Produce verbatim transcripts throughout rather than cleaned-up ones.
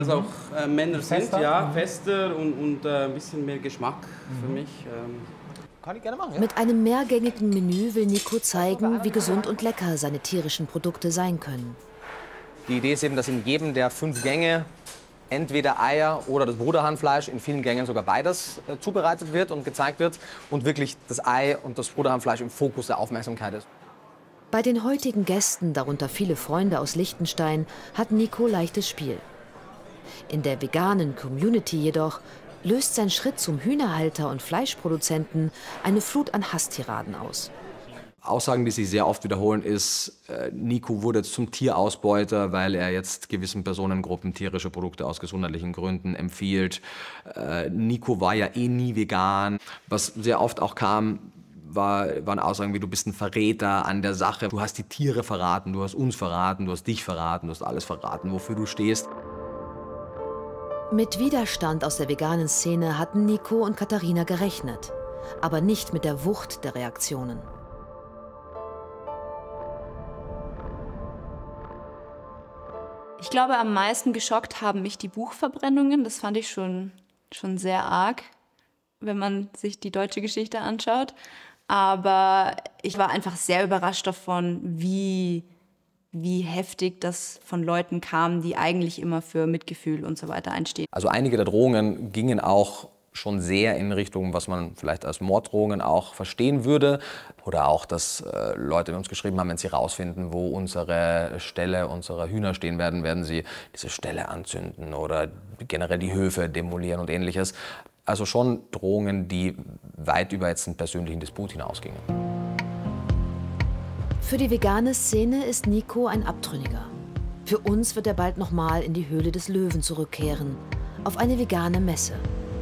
Also auch äh, Männer sind fester, ja fester und, und äh, ein bisschen mehr Geschmack mhm. für mich. Ähm. Kann ich gerne machen, ja? Mit einem mehrgängigen Menü will Nico zeigen, wie gesund und lecker seine tierischen Produkte sein können. Die Idee ist eben, dass in jedem der fünf Gänge entweder Eier oder das Bruderhahnfleisch, in vielen Gängen sogar beides, äh, zubereitet wird und gezeigt wird und wirklich das Ei und das Bruderhahnfleisch im Fokus der Aufmerksamkeit ist. Bei den heutigen Gästen, darunter viele Freunde aus Liechtenstein, hat Nico leichtes Spiel. In der veganen Community jedoch löst sein Schritt zum Hühnerhalter und Fleischproduzenten eine Flut an Hasstiraden aus. Aussagen, die sich sehr oft wiederholen, ist, äh, Nico wurde jetzt zum Tierausbeuter, weil er jetzt gewissen Personengruppen tierische Produkte aus gesundheitlichen Gründen empfiehlt. Äh, Nico war ja eh nie vegan. Was sehr oft auch kam, war, waren Aussagen wie, du bist ein Verräter an der Sache. Du hast die Tiere verraten, du hast uns verraten, du hast dich verraten, du hast alles verraten, wofür du stehst. Mit Widerstand aus der veganen Szene hatten Nico und Katharina gerechnet, aber nicht mit der Wucht der Reaktionen. Ich glaube, am meisten geschockt haben mich die Buchverbrennungen. Das fand ich schon, schon sehr arg, wenn man sich die deutsche Geschichte anschaut. Aber ich war einfach sehr überrascht davon, wie, wie heftig das von Leuten kam, die eigentlich immer für Mitgefühl und so weiter einstehen. Also einige der Drohungen gingen auch schon sehr in Richtung, was man vielleicht als Morddrohungen auch verstehen würde. Oder auch, dass äh, Leute uns geschrieben haben, wenn sie rausfinden, wo unsere Ställe unserer Hühner stehen werden, werden sie diese Ställe anzünden oder generell die Höfe demolieren und Ähnliches. Also schon Drohungen, die weit über jetzt einen persönlichen Disput hinausgingen. Für die vegane Szene ist Nico ein Abtrünniger. Für uns wird er bald nochmal in die Höhle des Löwen zurückkehren, auf eine vegane Messe.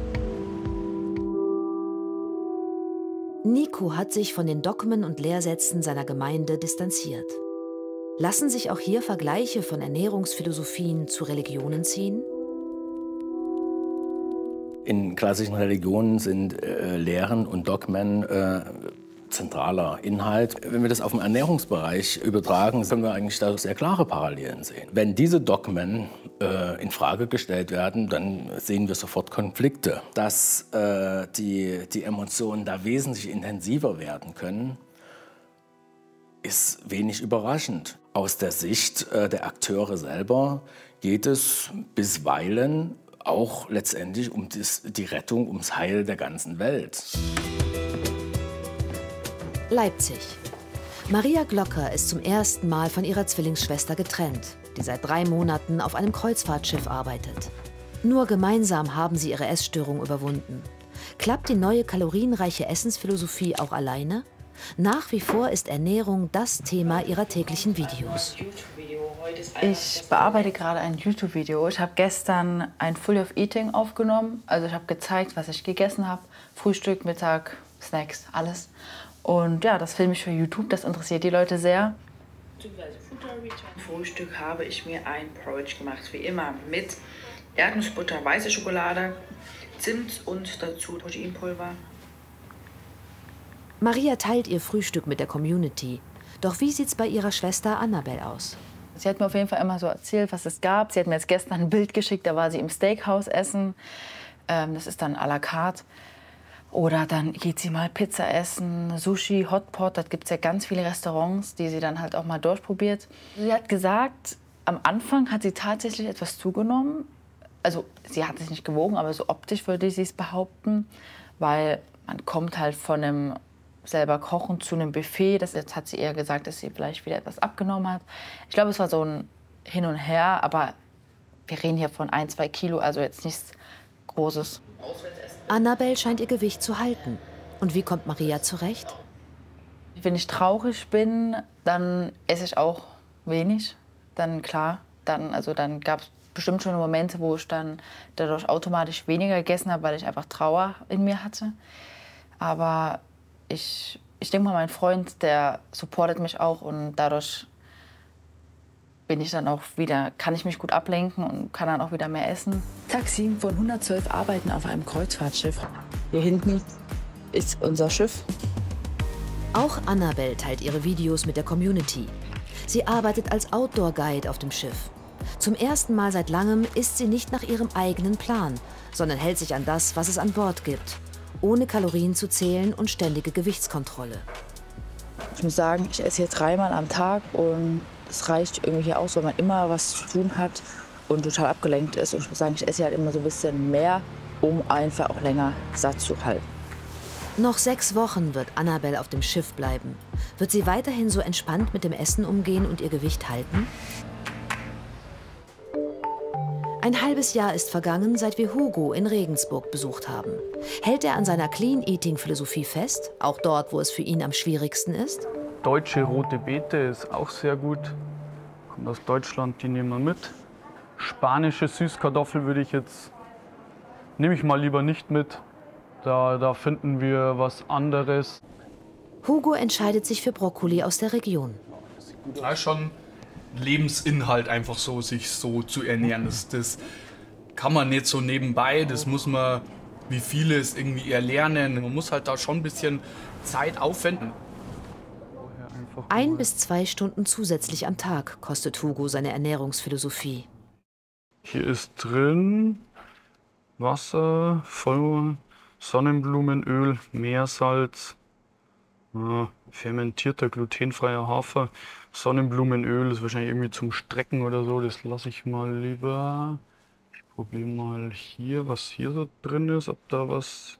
Nico hat sich von den Dogmen und Lehrsätzen seiner Gemeinde distanziert. Lassen sich auch hier Vergleiche von Ernährungsphilosophien zu Religionen ziehen? In klassischen Religionen sind äh, Lehren und Dogmen äh, zentraler Inhalt. Wenn wir das auf den Ernährungsbereich übertragen, können wir eigentlich da sehr klare Parallelen sehen. Wenn diese Dogmen äh, in Frage gestellt werden, dann sehen wir sofort Konflikte. Dass äh, die, die Emotionen da wesentlich intensiver werden können, ist wenig überraschend. Aus der Sicht äh, der Akteure selber geht es bisweilen auch letztendlich um das, die Rettung, ums Heil der ganzen Welt. Leipzig. Maria Glocker ist zum ersten Mal von ihrer Zwillingsschwester getrennt, die seit drei Monaten auf einem Kreuzfahrtschiff arbeitet. Nur gemeinsam haben sie ihre Essstörung überwunden. Klappt die neue kalorienreiche Essensphilosophie auch alleine? Nach wie vor ist Ernährung das Thema ihrer täglichen Videos. Ich bearbeite gerade ein YouTube-Video. Ich habe gestern ein Full of Eating aufgenommen. Also ich habe gezeigt, was ich gegessen habe. Frühstück, Mittag, Snacks, alles. Und ja, das filme ich für YouTube. Das interessiert die Leute sehr. Zum Frühstück habe ich mir ein Porridge gemacht, wie immer, mit Erdnussbutter, weiße Schokolade, Zimt und dazu Proteinpulver. Maria teilt ihr Frühstück mit der Community. Doch wie sieht's bei ihrer Schwester Annabelle aus? Sie hat mir auf jeden Fall immer so erzählt, was es gab. Sie hat mir jetzt gestern ein Bild geschickt, da war sie im Steakhouse essen. Ähm, das ist dann à la carte. Oder dann geht sie mal Pizza essen, Sushi, Hotpot. Da gibt es ja ganz viele Restaurants, die sie dann halt auch mal durchprobiert. Sie hat gesagt, am Anfang hat sie tatsächlich etwas zugenommen. Also sie hat sich nicht gewogen, aber so optisch würde sie es behaupten. Weil man kommt halt von einem selber kochen zu einem Buffet. Das jetzt hat sie eher gesagt, dass sie vielleicht wieder etwas abgenommen hat. Ich glaube, es war so ein Hin und Her, aber wir reden hier von ein, zwei Kilo, also jetzt nichts Großes. Annabelle scheint ihr Gewicht zu halten. Und wie kommt Maria zurecht? Wenn ich traurig bin, dann esse ich auch wenig. Dann klar, dann, also dann gab es bestimmt schon Momente, wo ich dann dadurch automatisch weniger gegessen habe, weil ich einfach Trauer in mir hatte. Aber ich, ich denke mal, mein Freund, der supportet mich auch und dadurch bin ich dann auch wieder, kann ich mich gut ablenken und kann dann auch wieder mehr essen. Taxi von hundertzwölf arbeiten auf einem Kreuzfahrtschiff. Hier hinten ist unser Schiff. Auch Annabelle teilt ihre Videos mit der Community. Sie arbeitet als Outdoor-Guide auf dem Schiff. Zum ersten Mal seit langem isst sie nicht nach ihrem eigenen Plan, sondern hält sich an das, was es an Bord gibt, ohne Kalorien zu zählen und ständige Gewichtskontrolle. Ich muss sagen, ich esse hier dreimal am Tag und es reicht irgendwie hier aus, weil man immer was zu tun hat und total abgelenkt ist. Und ich muss sagen, ich esse halt immer so ein bisschen mehr, um einfach auch länger satt zu halten. Noch sechs Wochen wird Annabelle auf dem Schiff bleiben. Wird sie weiterhin so entspannt mit dem Essen umgehen und ihr Gewicht halten? Ein halbes Jahr ist vergangen, seit wir Hugo in Regensburg besucht haben. Hält er an seiner Clean-Eating-Philosophie fest, auch dort, wo es für ihn am schwierigsten ist? Deutsche rote Beete ist auch sehr gut. Kommt aus Deutschland, die nehmen wir mit. Spanische Süßkartoffel würde ich jetzt, nehme ich mal lieber nicht mit. Da, da finden wir was anderes. Hugo entscheidet sich für Brokkoli aus der Region. Da ist schon Lebensinhalt, einfach so, sich so zu ernähren. Das, das kann man nicht so nebenbei, das muss man wie vieles irgendwie erlernen. Man muss halt da schon ein bisschen Zeit aufwenden. Ein bis zwei Stunden zusätzlich am Tag kostet Hugo seine Ernährungsphilosophie. Hier ist drin Wasser, voll Sonnenblumenöl, Meersalz, ja, fermentierter glutenfreier Hafer. Sonnenblumenöl ist wahrscheinlich irgendwie zum Strecken oder so, das lasse ich mal lieber. Ich probiere mal hier, was hier so drin ist, ob da was...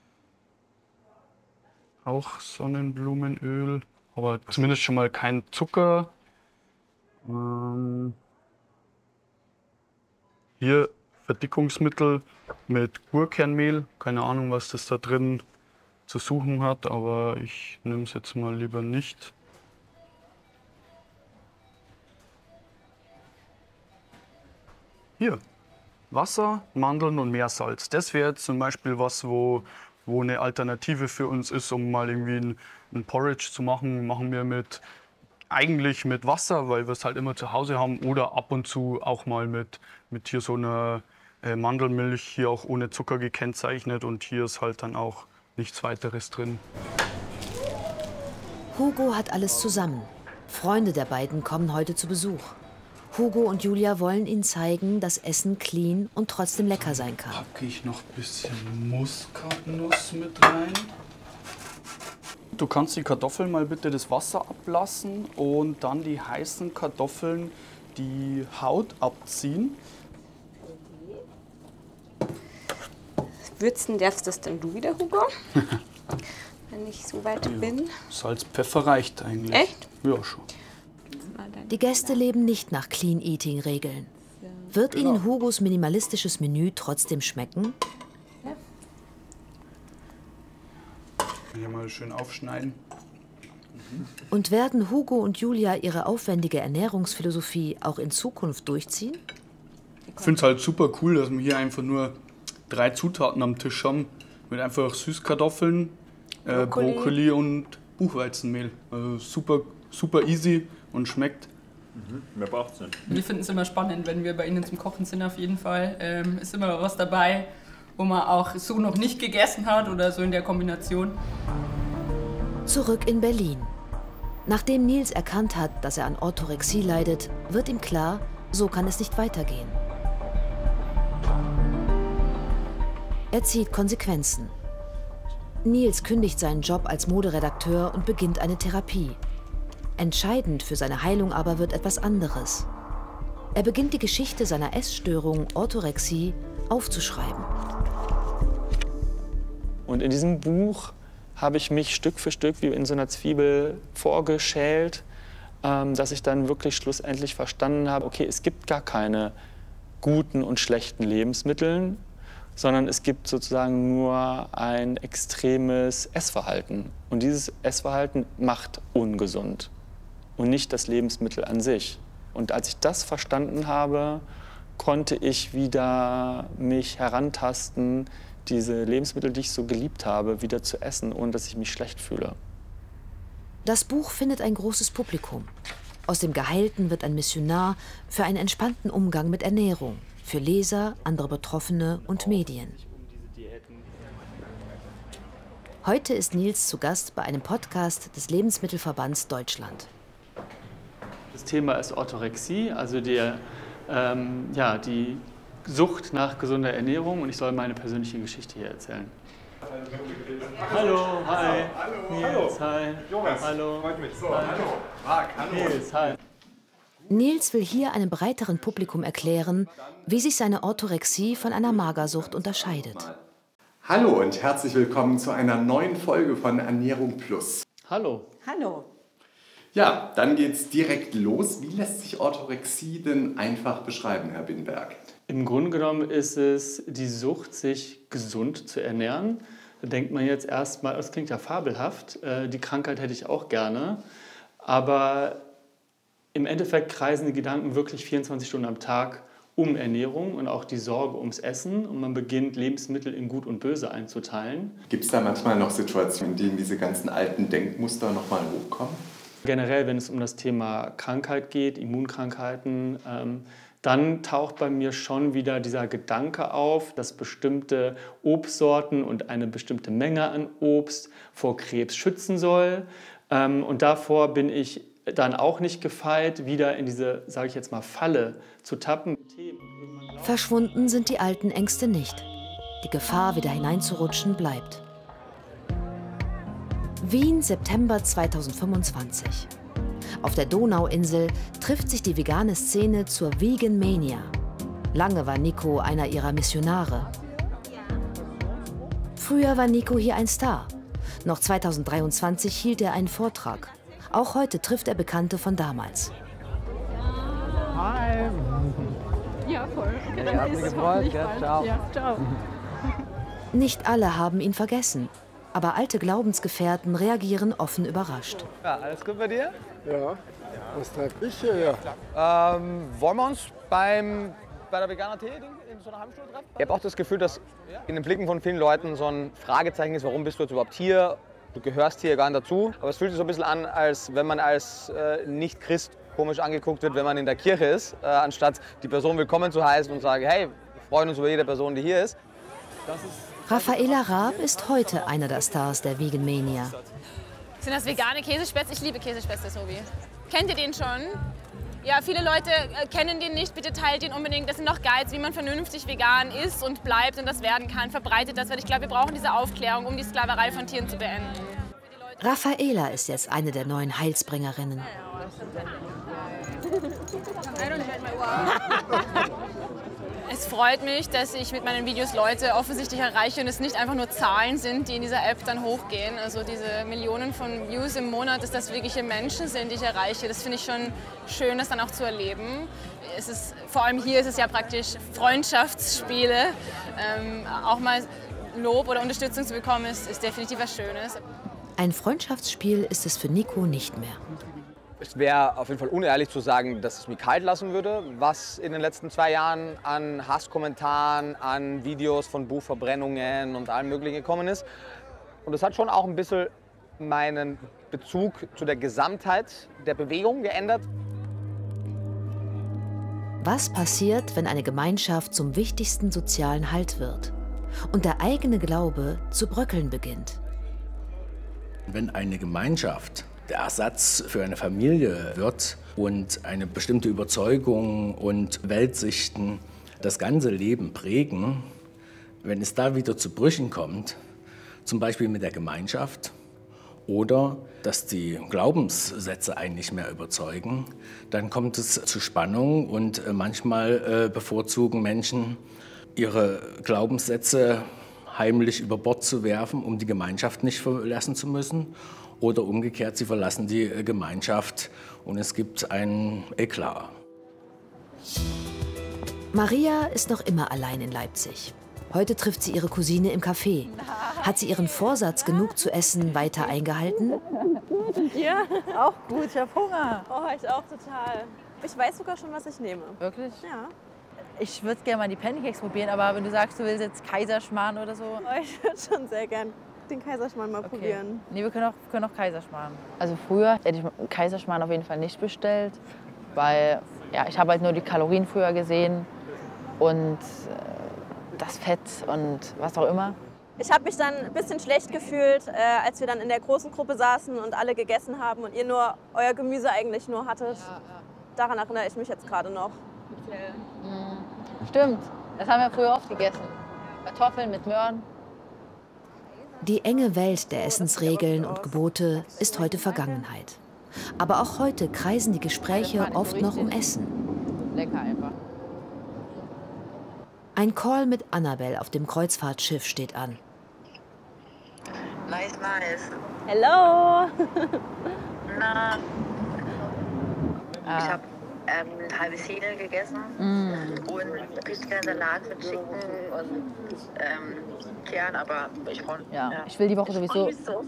Auch Sonnenblumenöl, aber zumindest schon mal kein Zucker. Ähm hier Verdickungsmittel mit Urkernmehl, keine Ahnung, was das da drin zu suchen hat, aber ich nehme es jetzt mal lieber nicht. Hier, Wasser, Mandeln und Meersalz. Das wäre jetzt zum Beispiel was, wo, wo eine Alternative für uns ist, um mal irgendwie ein, ein Porridge zu machen. Machen wir mit, eigentlich mit Wasser, weil wir es halt immer zu Hause haben, oder ab und zu auch mal mit, mit hier so einer äh, Mandelmilch, hier auch ohne Zucker gekennzeichnet, und hier ist halt dann auch nichts weiteres drin. Hugo hat alles zusammen. Freunde der beiden kommen heute zu Besuch. Hugo und Julia wollen ihnen zeigen, dass Essen clean und trotzdem lecker sein kann. Packe ich noch ein bisschen Muskatnuss mit rein. Du kannst die Kartoffeln mal bitte das Wasser ablassen und dann die heißen Kartoffeln die Haut abziehen. Würzen darfst das dann du wieder, Hugo? Wenn ich so weit ja. bin. Salz, Pfeffer reicht eigentlich. Echt? Ja, schon. Die Gäste leben nicht nach Clean-Eating-Regeln. Wird Genau. ihnen Hugos minimalistisches Menü trotzdem schmecken? Ja. Hier mal schön aufschneiden. Und werden Hugo und Julia ihre aufwendige Ernährungsphilosophie auch in Zukunft durchziehen? Ich finde es halt super cool, dass wir hier einfach nur drei Zutaten am Tisch haben. Mit einfach Süßkartoffeln, äh, Brokkoli. Brokkoli und Buchweizenmehl. Also super, super easy und schmeckt. Mhm. Mehr braucht's nicht. Wir finden es immer spannend, wenn wir bei Ihnen zum Kochen sind, auf jeden Fall. Ähm, ist immer was dabei, wo man auch so noch nicht gegessen hat oder so in der Kombination. Zurück in Berlin. Nachdem Nils erkannt hat, dass er an Orthorexie leidet, wird ihm klar, so kann es nicht weitergehen. Er zieht Konsequenzen. Nils kündigt seinen Job als Moderedakteur und beginnt eine Therapie. Entscheidend für seine Heilung aber wird etwas anderes. Er beginnt die Geschichte seiner Essstörung Orthorexie aufzuschreiben. Und in diesem Buch habe ich mich Stück für Stück wie in so einer Zwiebel vorgeschält, ähm, dass ich dann wirklich schlussendlich verstanden habe, okay, es gibt gar keine guten und schlechten Lebensmittel, sondern es gibt sozusagen nur ein extremes Essverhalten. Und dieses Essverhalten macht ungesund und nicht das Lebensmittel an sich. Und als ich das verstanden habe, konnte ich wieder mich herantasten, diese Lebensmittel, die ich so geliebt habe, wieder zu essen, ohne dass ich mich schlecht fühle. Das Buch findet ein großes Publikum. Aus dem Geheilten wird ein Missionar für einen entspannten Umgang mit Ernährung, für Leser, andere Betroffene und Medien. Heute ist Nils zu Gast bei einem Podcast des Lebensmittelverbands Deutschland. Das Thema ist Orthorexie, also der ähm, ja, die Sucht nach gesunder Ernährung und ich soll meine persönliche Geschichte hier erzählen. Hallo, hi. Hallo, Nils, hi. Jonas, hallo. freut mich. So, hallo. Marc, hallo. Nils, hi. Nils will hier einem breiteren Publikum erklären, wie sich seine Orthorexie von einer Magersucht unterscheidet. Hallo und herzlich willkommen zu einer neuen Folge von Ernährung Plus. Hallo. Hallo. Ja, dann geht's direkt los. Wie lässt sich Orthorexie denn einfach beschreiben, Herr Binberg? Im Grunde genommen ist es die Sucht, sich gesund zu ernähren. Da denkt man jetzt erstmal, das klingt ja fabelhaft, die Krankheit hätte ich auch gerne. Aber im Endeffekt kreisen die Gedanken wirklich vierundzwanzig Stunden am Tag um Ernährung und auch die Sorge ums Essen. Und man beginnt, Lebensmittel in Gut und Böse einzuteilen. Gibt es da manchmal noch Situationen, in denen diese ganzen alten Denkmuster nochmal hochkommen? Generell, wenn es um das Thema Krankheit geht, Immunkrankheiten, ähm, dann taucht bei mir schon wieder dieser Gedanke auf, dass bestimmte Obstsorten und eine bestimmte Menge an Obst vor Krebs schützen soll. Ähm, und davor bin ich dann auch nicht gefeit, wieder in diese, sage ich jetzt mal, Falle zu tappen. Verschwunden sind die alten Ängste nicht. Die Gefahr, wieder hineinzurutschen, bleibt. Wien, September zweitausendfünfundzwanzig. Auf der Donauinsel trifft sich die vegane Szene zur Vegan Mania. Lange war Nico einer ihrer Missionare. Früher war Nico hier ein Star. Noch zweitausenddreiundzwanzig hielt er einen Vortrag. Auch heute trifft er Bekannte von damals. Hi. Ja, voll. Okay, ja, hat mich gefreut. Ja, ciao. Ja, ciao. Nicht alle haben ihn vergessen. Aber alte Glaubensgefährten reagieren offen überrascht. Ja, alles gut bei dir? Ja. Was treibt dich hierher? Ähm, wollen wir uns beim, bei der Veganer Tee in so einer halben Stunde treffen? Ich habe auch das Gefühl, dass in den Blicken von vielen Leuten so ein Fragezeichen ist, warum bist du jetzt überhaupt hier? Du gehörst hier gar nicht dazu. Aber es fühlt sich so ein bisschen an, als wenn man als äh, Nicht-Christ komisch angeguckt wird, wenn man in der Kirche ist, äh, anstatt die Person willkommen zu heißen und sagen, hey, wir freuen uns über jede Person, die hier ist. Das ist Raffaela Raab ist heute einer der Stars der Vegan Mania. Sind das vegane Käsespätzle? Ich liebe Käsespätzle, Tobi. Kennt ihr den schon? Ja, viele Leute äh, kennen den nicht. Bitte teilt ihn unbedingt. Das sind noch Guides, wie man vernünftig vegan ist und bleibt und das werden kann. Verbreitet das, weil ich glaube, wir brauchen diese Aufklärung, um die Sklaverei von Tieren zu beenden. Raffaela ist jetzt eine der neuen Heilsbringerinnen. Es freut mich, dass ich mit meinen Videos Leute offensichtlich erreiche und es nicht einfach nur Zahlen sind, die in dieser App dann hochgehen. Also diese Millionen von Views im Monat, dass das wirkliche Menschen sind, die ich erreiche. Das finde ich schon schön, das dann auch zu erleben. Es ist, vor allem hier ist es ja praktisch Freundschaftsspiele. Ähm, auch mal Lob oder Unterstützung zu bekommen, ist, ist definitiv was Schönes. Ein Freundschaftsspiel ist es für Nico nicht mehr. Es wäre auf jeden Fall unehrlich zu sagen, dass es mich kalt lassen würde, was in den letzten zwei Jahren an Hasskommentaren, an Videos von Buchverbrennungen und allem Möglichen gekommen ist. Und es hat schon auch ein bisschen meinen Bezug zu der Gesamtheit der Bewegung geändert. Was passiert, wenn eine Gemeinschaft zum wichtigsten sozialen Halt wird und der eigene Glaube zu bröckeln beginnt? Wenn eine Gemeinschaft der Ersatz für eine Familie wird und eine bestimmte Überzeugung und Weltsichten das ganze Leben prägen, wenn es da wieder zu Brüchen kommt, zum Beispiel mit der Gemeinschaft oder dass die Glaubenssätze einen nicht mehr überzeugen, dann kommt es zu Spannungen und manchmal äh, bevorzugen Menschen ihre Glaubenssätze heimlich über Bord zu werfen, um die Gemeinschaft nicht verlassen zu müssen. Oder umgekehrt, sie verlassen die Gemeinschaft und es gibt einen Eklat. Maria ist noch immer allein in Leipzig. Heute trifft sie ihre Cousine im Café. Hat sie ihren Vorsatz, genug zu essen, weiter eingehalten? Ja, auch gut. Ich habe Hunger. Oh, ich auch total. Ich weiß sogar schon, was ich nehme. Wirklich? Ja. Ich würde gerne mal die Pancakes probieren, aber wenn du sagst, du willst jetzt Kaiserschmarrn oder so. Oh, ich würde schon sehr gern den Kaiserschmarrn mal okay. probieren. Nee, wir können auch, können auch Kaiserschmarrn. Also früher hätte ich Kaiserschmarrn auf jeden Fall nicht bestellt, weil ja, ich habe halt nur die Kalorien früher gesehen und äh, das Fett und was auch immer. Ich habe mich dann ein bisschen schlecht gefühlt, äh, als wir dann in der großen Gruppe saßen und alle gegessen haben und ihr nur euer Gemüse eigentlich nur hattet. Ja, ja. Daran erinnere ich mich jetzt gerade noch. speziell. Mhm. Stimmt, das haben wir früher oft gegessen. Kartoffeln mit Möhren. Die enge Welt der Essensregeln und Gebote ist heute Vergangenheit. Aber auch heute kreisen die Gespräche oft noch um Essen. Lecker einfach. Ein Call mit Annabelle auf dem Kreuzfahrtschiff steht an. Nice, nice. Hello! Na, Ah. ich habe ähm, ein halbes Hähnel gegessen Mm. und richtig geilen Salat mit Chicken und ähm, Kern, aber ich freue Ja, ich will die Woche ich sowieso- freu mich so.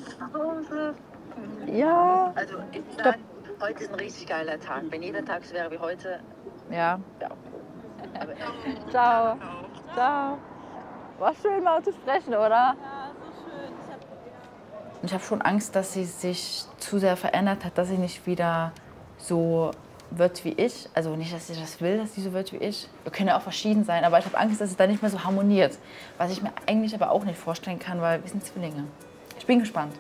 Ja. Also ich sag, heute ist ein richtig geiler Tag. Wenn jeder Tag so wäre wie heute, Ja. ja. Aber, Ciao. Ciao. War schön mal zu sprechen, oder? Und ich habe schon Angst, dass sie sich zu sehr verändert hat, dass sie nicht wieder so wird wie ich. Also nicht, dass sie das will, dass sie so wird wie ich. Wir können ja auch verschieden sein, aber ich habe Angst, dass es da nicht mehr so harmoniert. Was ich mir eigentlich aber auch nicht vorstellen kann, weil wir sind Zwillinge. Ich bin gespannt.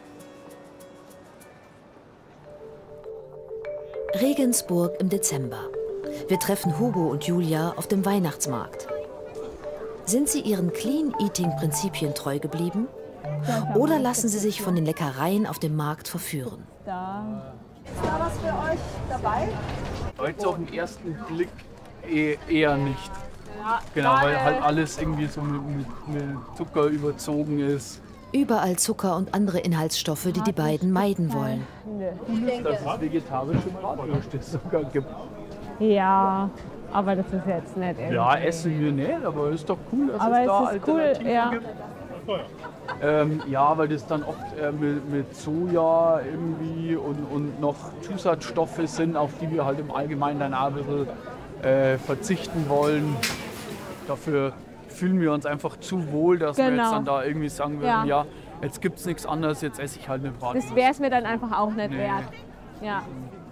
Regensburg im Dezember. Wir treffen Hugo und Julia auf dem Weihnachtsmarkt. Sind sie ihren Clean-Eating-Prinzipien treu geblieben? Oder lassen sie sich von den Leckereien auf dem Markt verführen? Da. Ist da was für euch dabei? Heute auf den ersten Blick eh- eher nicht. Ja, Genau, weil schade. halt alles irgendwie so mit, mit, mit Zucker überzogen ist. Überall Zucker und andere Inhaltsstoffe, die die beiden meiden wollen. Dass es vegetarische Bratwürste sogar gibt. Ja, aber das ist jetzt nicht irgendwie. Ja, essen wir nicht, aber ist doch cool, dass Aber es da es ist cool, Alternativen ja. gibt. Ähm, ja, weil das dann oft äh, mit, mit Soja irgendwie und, und noch Zusatzstoffe sind, auf die wir halt im Allgemeinen dann auch ein bisschen äh, verzichten wollen. Dafür fühlen wir uns einfach zu wohl, dass wir Genau. jetzt dann da irgendwie sagen würden, Ja. ja, jetzt gibt es nichts anderes, jetzt esse ich halt eine Bratwurst. Das wäre es mir dann einfach auch nicht Nee. wert. Ja.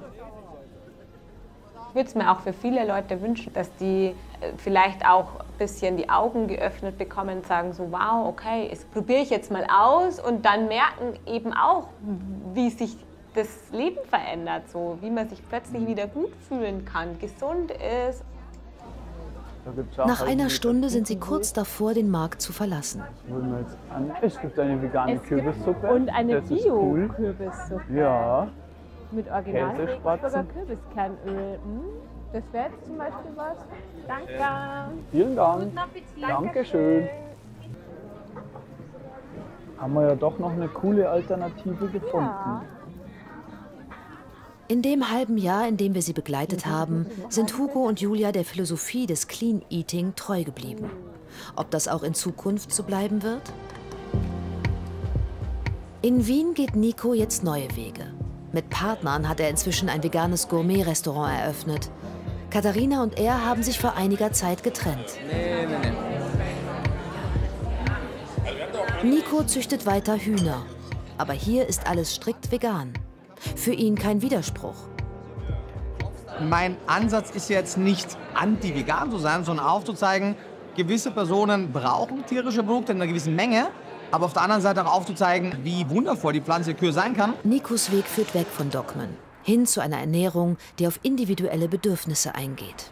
Ich würde es mir auch für viele Leute wünschen, dass die äh, vielleicht auch ein bisschen die Augen geöffnet bekommen und sagen so, wow, okay, das probiere ich jetzt mal aus und dann merken eben auch, wie sich das Leben verändert, so wie man sich plötzlich wieder gut fühlen kann, gesund ist. Nach einer Stunde sind sie kurz davor, den Markt zu verlassen. Es gibt eine vegane Es gibt- Kürbissuppe. Und eine Das ist cool. Bio-Kürbissuppe. Ja. Mit original Käsespatzen. Regensburger Kürbiskernöl. Hm? Das wäre jetzt zum Beispiel was. Danke. Vielen Dank. Guten Appetit. Dankeschön. Haben wir ja doch noch eine coole Alternative gefunden. Ja. In dem halben Jahr, in dem wir sie begleitet haben, sind Hugo und Julia der Philosophie des Clean Eating treu geblieben. Ob das auch in Zukunft so bleiben wird? In Wien geht Nico jetzt neue Wege. Mit Partnern hat er inzwischen ein veganes Gourmet-Restaurant eröffnet. Katharina und er haben sich vor einiger Zeit getrennt. Nee, nee, nee. Nico züchtet weiter Hühner. Aber hier ist alles strikt vegan. Für ihn kein Widerspruch. Mein Ansatz ist jetzt nicht anti-vegan zu sein, sondern aufzuzeigen, gewisse Personen brauchen tierische Produkte in einer gewissen Menge, aber auf der anderen Seite auch aufzuzeigen, wie wundervoll die Pflanze Kühe sein kann. Nikos Weg führt weg von Dogmen, hin zu einer Ernährung, die auf individuelle Bedürfnisse eingeht.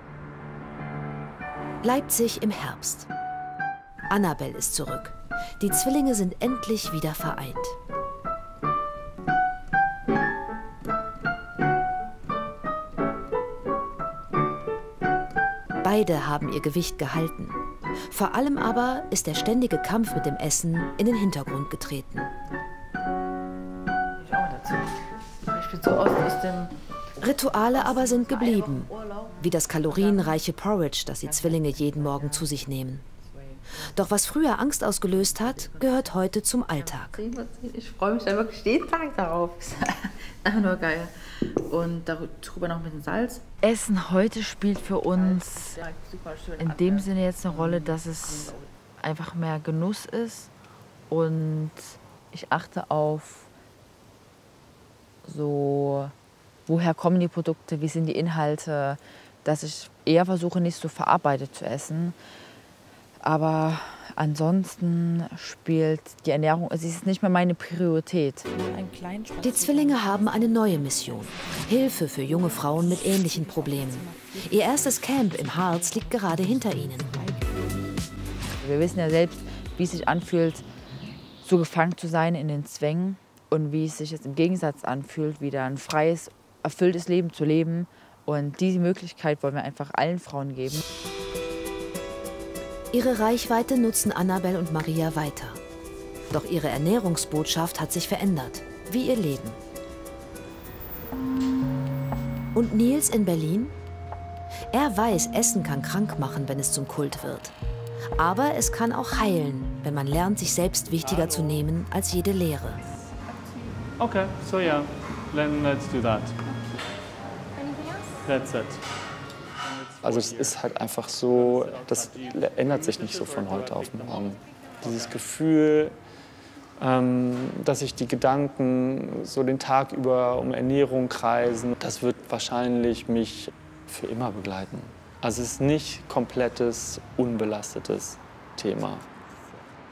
Leipzig im Herbst. Annabelle ist zurück. Die Zwillinge sind endlich wieder vereint. Beide haben ihr Gewicht gehalten. Vor allem aber ist der ständige Kampf mit dem Essen in den Hintergrund getreten. Ich auch dazu. Ich bin so oft aus dem Rituale aber sind geblieben, wie das kalorienreiche Porridge, das die Zwillinge jeden Morgen zu sich nehmen. Doch was früher Angst ausgelöst hat, gehört heute zum Alltag. Ich freue mich dann wirklich jeden Tag darauf. Einfach nur geil. Und darüber noch ein bisschen Salz. Essen heute spielt für uns in dem Sinne jetzt eine Rolle, dass es einfach mehr Genuss ist. Und ich achte auf so, woher kommen die Produkte, wie sind die Inhalte, dass ich eher versuche, nicht so verarbeitet zu essen. Aber Ansonsten spielt die Ernährung, also es ist nicht mehr meine Priorität. Die Zwillinge haben eine neue Mission. Hilfe für junge Frauen mit ähnlichen Problemen. Ihr erstes Camp im Harz liegt gerade hinter ihnen. Wir wissen ja selbst, wie es sich anfühlt, so gefangen zu sein in den Zwängen und wie es sich jetzt im Gegensatz anfühlt, wieder ein freies, erfülltes Leben zu leben. Und diese Möglichkeit wollen wir einfach allen Frauen geben. Ihre Reichweite nutzen Annabelle und Maria weiter. Doch ihre Ernährungsbotschaft hat sich verändert, wie ihr Leben. Und Nils in Berlin? Er weiß, Essen kann krank machen, wenn es zum Kult wird. Aber es kann auch heilen, wenn man lernt, sich selbst wichtiger zu nehmen als jede Lehre. Okay, so yeah, then let's do that. That's it. Also es ist halt einfach so, das ändert sich nicht so von heute auf morgen. Dieses Gefühl, ähm, dass sich die Gedanken so den Tag über um Ernährung kreisen, das wird wahrscheinlich mich für immer begleiten. Also es ist nicht komplettes, unbelastetes Thema.